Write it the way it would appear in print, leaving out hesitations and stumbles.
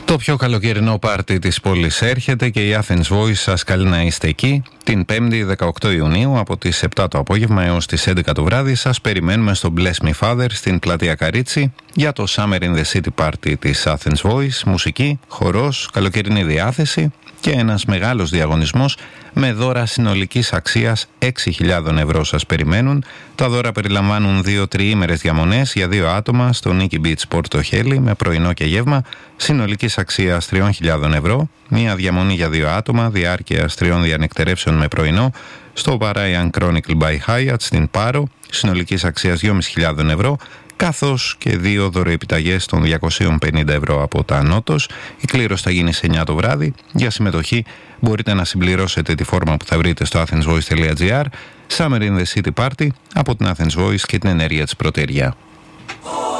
Το πιο καλοκαιρινό πάρτι της πόλης έρχεται και η Athens Voice σας καλεί να είστε εκεί. Την 5η 18 Ιουνίου από τις 7 το απόγευμα έως τις 11 το βράδυ σας περιμένουμε στο Bless Me Father στην πλατεία Καρίτσι για το Summer in the City Party της Athens Voice. Μουσική, χορός, καλοκαιρινή διάθεση και ένας μεγάλος διαγωνισμός με δώρα συνολικής αξίας 6.000 ευρώ σας περιμένουν. Τα δώρα περιλαμβάνουν 2 τριήμερες διαμονές για 2 άτομα στο Nikki Beach Πόρτο Χέλι με πρωινό και γεύμα συνολικής αξίας 3.000 ευρώ, μία διαμονή για 2 άτομα διάρκειας 3 διανυκτερεύσεων με πρωινό στο Parayan Chronicle by Hyatt στην Πάρο συνολικής αξίας 2.500 ευρώ, καθώς και 2 δωροεπιταγές των 250 ευρώ από τα Νότος. Η κλήρωση θα γίνει σε 9 το βράδυ. Για συμμετοχή μπορείτε να συμπληρώσετε τη φόρμα που θα βρείτε στο athensvoice.gr. Summer in the City Party από την Athens Voice και την ενέργεια της Πρωτεριά.